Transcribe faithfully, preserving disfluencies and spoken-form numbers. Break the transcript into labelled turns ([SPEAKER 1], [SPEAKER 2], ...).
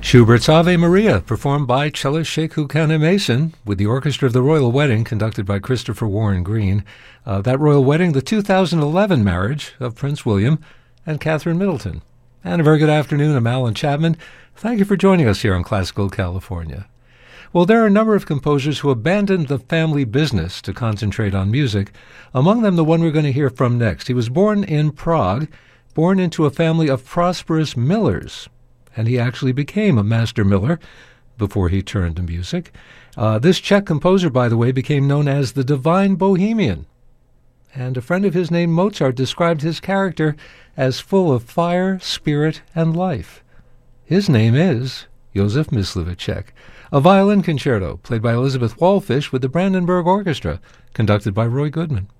[SPEAKER 1] Schubert's Ave Maria, performed by cellist Sheku Kanemason with the Orchestra of the Royal Wedding, conducted by Christopher Warren Green. Uh, that Royal Wedding, the two thousand eleven marriage of Prince William and Catherine Middleton. And a very good afternoon. I'm Alan Chapman. Thank you for joining us here on Classical California. Well, there are a number of composers who abandoned the family business to concentrate on music. Among them, the one we're going to hear from next. He was born in Prague, born into a family of prosperous millers, and he actually became a master miller before he turned to music. Uh, this Czech composer, by the way, became known as the Divine Bohemian. And a friend of his named Mozart described his character as full of fire, spirit, and life. His name is Josef Mysliveček. A violin concerto played by Elizabeth Wallfish with the Brandenburg Orchestra, conducted by Roy Goodman.